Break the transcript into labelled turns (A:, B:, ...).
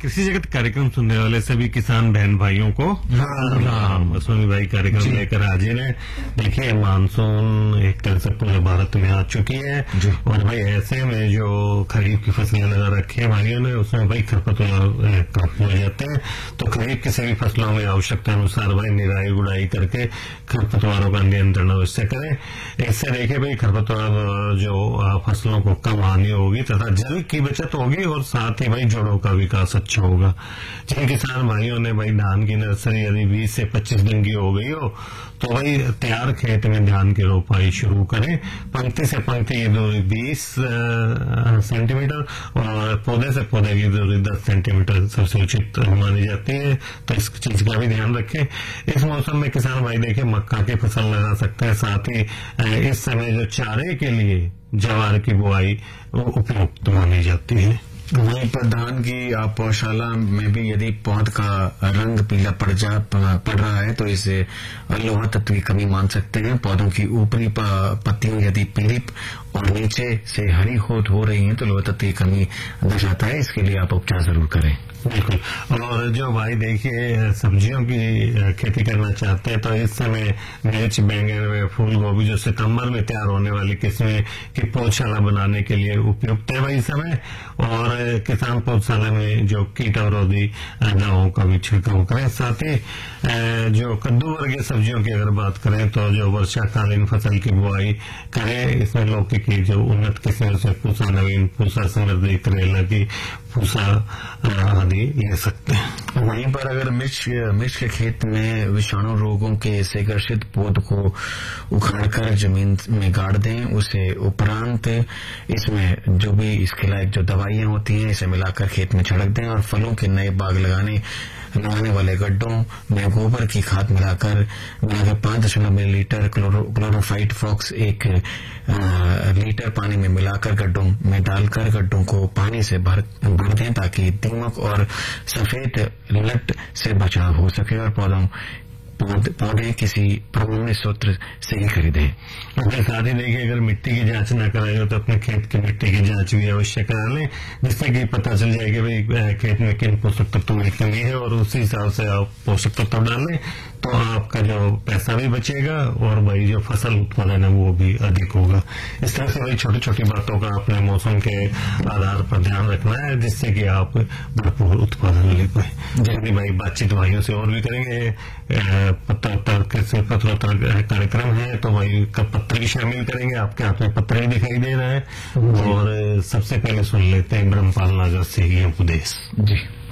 A: कृषि जगत कार्यक्रम सुनने वाले सभी किसान बहन भाइयों को राम। स्वामी भाई कार्यक्रम लेकर हाजिर है। देखिए, मानसून एक तरह से पूरे भारत में आ चुकी है और भाई ऐसे में जो खरीफ की फसलें लगा रखी है भाइयों ने, उसमें भाई खरपतवार काफी हो जाते हैं। तो खरीफ की सभी फसलों में आवश्यकता अनुसार भाई निराई गुड़ाई करके खरपतवारों का नियंत्रण अवश्य करें। इससे देखिए भाई खरपतवार जो फसलों को कम हानि होगी तथा जल की बचत होगी और साथ ही भाई जड़ों का विकास अच्छा होगा। जिन किसान भाइयों ने भाई धान की नर्सरी यदि 20 से 25 दिन की हो गई हो तो भाई तैयार खेत में धान की रोपाई शुरू करें। पंक्ति से पंक्ति की दूरी 20 सेंटीमीटर और पौधे से पौधे की दूरी 10 सेंटीमीटर सबसे उचित मानी जाती है। तो इस चीज का भी ध्यान रखें। इस मौसम में किसान भाई देखिए मक्का की फसल लगा सकते हैं। साथ ही इस समय जो चारे के लिए ज्वार की बुआई उपयुक्त मानी जाती है।
B: वहीं पर धान की आप पौधशाला में भी यदि पौध का रंग पीला पड़ रहा है तो इसे लोहा तत्व की कमी मान सकते हैं। पौधों की ऊपरी पत्तियां यदि पीली और नीचे से हरी हो रही हैं तो लोहा तत्व की कमी दर्शाता है। इसके लिए आप उपचार जरूर करें।
A: बिल्कुल। और जो भाई देखिए सब्जियों की खेती करना चाहते हैं तो इस समय मिर्च, बैंगन, फूल गोभी जो सितंबर में तैयार होने वाली किस्में की पौधशाला बनाने के लिए उपयुक्त है भाई समय। और किसान पौधशाला में जो कीट अवरोधी दवाओं का भी छिड़काव करें। साथ ही जो कद्दू वर्गीय सब्जियों की अगर बात करें तो जो वर्षाकालीन फसल की बुआई करें। इसमें लौकी की जो उन्नत किस्में से पूसा नवीन, पूसा समृद्धि, करेला की पूसा आदि ले सकते हैं।
B: वहीं पर अगर मिर्च के खेत में विषाणु रोगों के से ग्रसित पौध को उखाड़कर जमीन में गाड़ दें। उसे उपरांत इसमें जो भी इसके लायक जो दवाइयां होती हैं इसे मिलाकर खेत में छिड़क दें और फलों के नए बाग लगाने वाले गड्ढों में गोबर की खाद मिलाकर 5 मिलीलीटर क्लोरोफाइट फॉक्स 1 लीटर पानी में मिलाकर गड्ढों में डालकर गड्ढों को पानी से भर दें ताकि दीमक और सफेद लट से बचाव हो सके और पौधे किसी प्रमाणित स्रोत से ही खरीदें।
A: अपने साथ ही देखिए अगर मिट्टी की जांच न कराई हो तो अपने खेत की मिट्टी की जांच भी अवश्य करा लें, जिससे कि पता चल जाए कि भाई खेत में किन पोषक तत्वों की कमी है और उसी हिसाब से आप पोषक तत्व डालें तो आपका जो पैसा भी बचेगा और भाई जो फसल उत्पादन है वो भी अधिक होगा। इस तरह से भाई छोटी छोटी बातों का अपने मौसम के आधार पर ध्यान रखना है जिससे कि आप भरपूर उत्पादन ले पाए। जल्दी भाई बातचीत भाइयों से और भी करेंगे। पत्रोत्तर कार्यक्रम है तो भाई पत्र भी शामिल करेंगे। आपके हाथ में पत्र भी दिखाई दे रहा है और सबसे पहले सुन लेते हैं ब्रह्मपाल नागर से ये उपदेश।
B: जी।